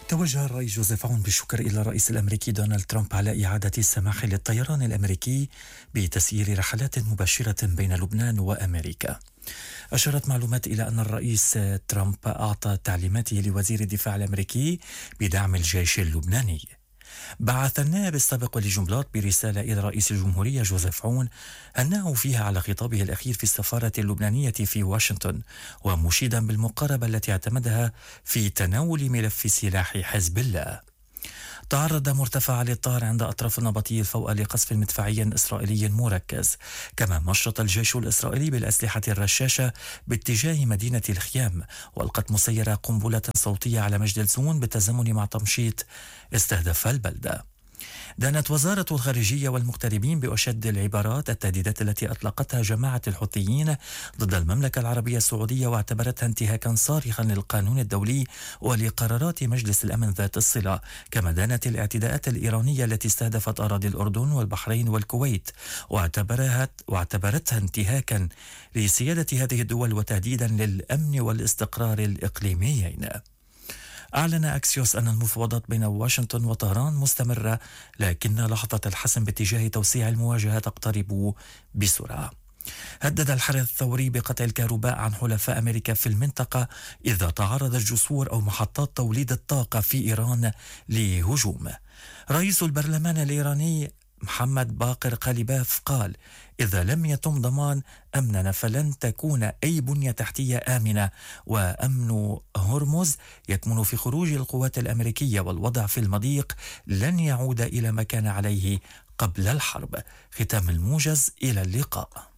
توجه الرئيس جوزيف عون بالشكر إلى الرئيس الأمريكي دونالد ترامب على إعادة السماح للطيران الأمريكي بتسيير رحلات مباشرة بين لبنان وأمريكا. أشارت معلومات إلى أن الرئيس ترامب أعطى تعليماته لوزير الدفاع الأمريكي بدعم الجيش اللبناني. بعث النائب السابق لجنبلاط برسالة إلى رئيس الجمهورية جوزيف عون هنأه فيها على خطابه الأخير في السفارة اللبنانية في واشنطن، ومشيدا بالمقاربة التي اعتمدها في تناول ملف سلاح حزب الله. تعرض مرتفع علي الطار عند أطراف النبطي الفوأة لقصف مدفعي إسرائيلي مركز، كما نشط الجيش الإسرائيلي بالأسلحة الرشاشة باتجاه مدينة الخيام، وألقت مسيرة قنبلة صوتية على مجدلسون بالتزامن مع تمشيط استهدف البلدة. دانت وزارة الخارجية والمغتربين بأشد العبارات التهديدات التي أطلقتها جماعة الحوثيين ضد المملكة العربية السعودية، واعتبرتها انتهاكا صارخا للقانون الدولي ولقرارات مجلس الأمن ذات الصلة. كما دانت الاعتداءات الإيرانية التي استهدفت أراضي الأردن والبحرين والكويت، واعتبرتها انتهاكا لسيادة هذه الدول وتهديدا للأمن والاستقرار الإقليميين. أعلن أكسيوس أن المفاوضات بين واشنطن وطهران مستمرة، لكن لحظة الحسم باتجاه توسيع المواجهة تقترب بسرعة. هدد الحرس الثوري بقطع الكهرباء عن حلفاء أمريكا في المنطقة إذا تعرضت جسور أو محطات توليد الطاقة في إيران لهجوم. رئيس البرلمان الإيراني محمد باقر قاليباف قال: إذا لم يتم ضمان أمننا فلن تكون أي بنية تحتية آمنة، وأمن هرمز يكمن في خروج القوات الأمريكية، والوضع في المضيق لن يعود إلى ما كان عليه قبل الحرب. ختام الموجز، إلى اللقاء.